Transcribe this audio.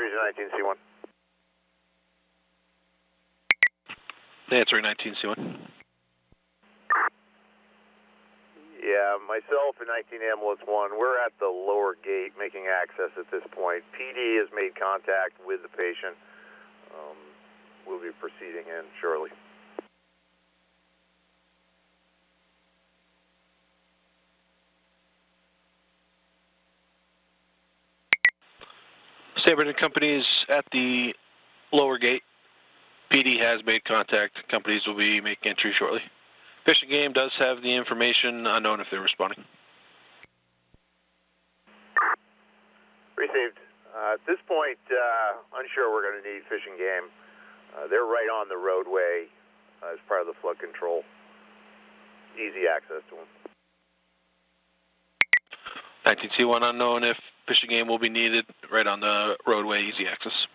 entries in 19C1. Answering 19C1. Yeah, myself and 19 Ambulance 1, we're at the lower gate making access at this point. PD has made contact with the patient. We'll be proceeding in shortly. Sabre and companies at the lower gate. PD has made contact. Companies will be making entry shortly. Fish and Game does have the information, unknown if they're responding. Received. At this point, unsure we're going to need Fish and Game. They're right on the roadway as part of the flood control. Easy access to them. 19C1 unknown if Fish and Game will be needed, right on the roadway, easy access.